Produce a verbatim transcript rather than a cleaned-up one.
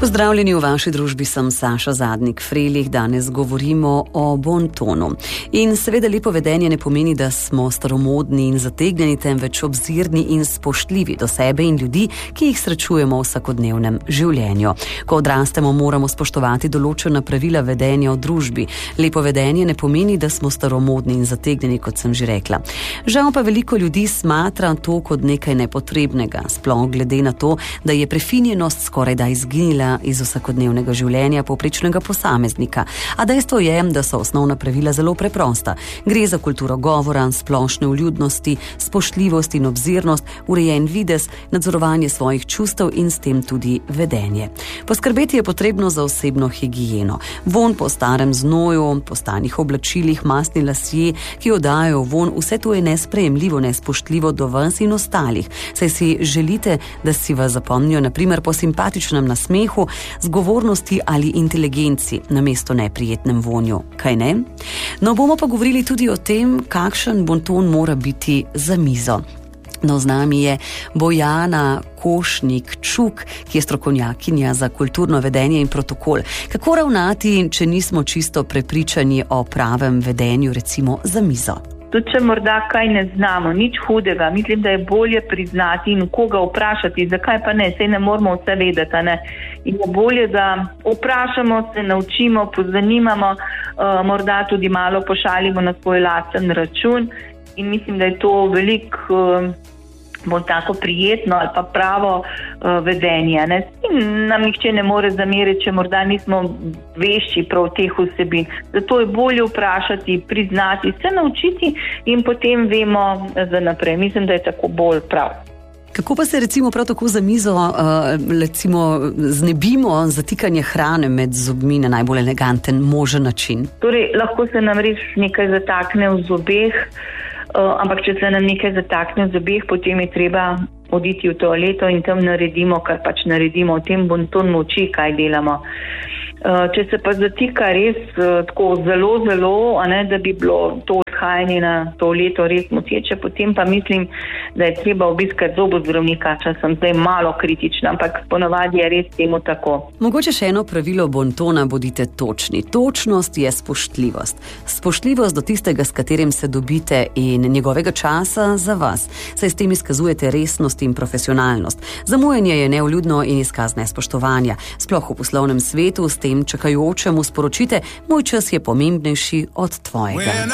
Pozdravljeni, v vaši družbi sem Saša Zadnik-Frelih. Danes govorimo o bontonu. In seveda lepo vedenje ne pomeni, da smo staromodni in zategnjeni, temveč obzirni in spoštljivi do sebe in ljudi, ki jih srečujemo v vsakodnevnem življenju. Ko odrastemo, moramo spoštovati določena pravila vedenja v družbi. Lepo vedenje ne pomeni, da smo staromodni in zategnjeni, kot sem že rekla. Žal pa veliko ljudi smatra to kot nekaj nepotrebnega, sploh glede na to, da je prefinjenost skorajda izginila iz vsakodnevnega življenja povprečnega posameznika. A dejstvo je, da so osnovna pravila zelo preprosta. Gre za kulturo govora, splošne vljudnosti, spoštljivost in obzirnost, urejen videz, nadzorovanje svojih čustev in s tem tudi vedenje. Poskrbeti je potrebno za osebno higieno. Vonj po starem znoju, po stanih oblačilih, mastni lasje, ki oddajajo vonj, vse to je nesprejemljivo, nespoštljivo do vas in ostalih. Saj si želite, da si vas zapomnijo na primer po simpatičnem nasmehu, zgovornosti ali inteligenci namesto neprijetnem vonju. Kaj ne? No, bomo pa govorili tudi o tem, kakšen bonton mora biti za mizo. No, z nami je Bojana Košnik-Čuk, ki je strokovnjakinja za kulturno vedenje in protokol. Kako ravnati, če nismo čisto prepričani o pravem vedenju, recimo za mizo? Tudi če morda kaj ne znamo, nič hudega, mislim, da je bolje priznati in koga vprašati, zakaj pa ne, saj ne moramo vse vedeti, ne. In je bolje, da vprašamo, se naučimo, pozanimamo, uh, morda tudi malo pošalimo na svoj lasten račun in mislim, da je to veliko uh, bolj tako prijetno ali pa pravo uh, vedenje. Ne. In nam nihče ne more zameriti, če morda nismo vešči prav teh vsebin. Zato je bolje vprašati, priznati, se naučiti in potem vemo za naprej. Mislim, da je tako bolj prav. Kako pa se recimo prav tako za mizo uh, recimo znebimo zatikanje hrane med zobmi na najbolj eleganten možen način? Torej, lahko se nam res nekaj zatakne v zobeh, uh, ampak če se nam nekaj zatakne v zobeh, potem je treba oditi v toaleto in tam naredimo, kar pač naredimo. V tem bonton moči, kaj delamo. Uh, če se pa zatika res uh, tako zelo, zelo, a ne, da bi bilo to odhajanje na toaleto res moteče, potem pa mislim, da je treba obiskati zobozdravnika, če sem zdaj malo kritična, ampak ponovadi je res temu tako. Mogoče še eno pravilo bontona, bodite točni. Točnost je spoštljivost. Spoštljivost do tistega, s katerim se dobite in njegovega časa za vas. Saj s tem izkazujete resnost in profesionalnost. Zamujanje je nevljudno in izkaz nespoštovanja. Sploh v poslovnem svetu s tem čakajočemu sporočite, moj čas je pomembnejši od tvojega.